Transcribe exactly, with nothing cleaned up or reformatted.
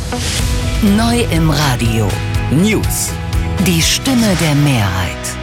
Neu im Radio. News. Die Stimme der Mehrheit.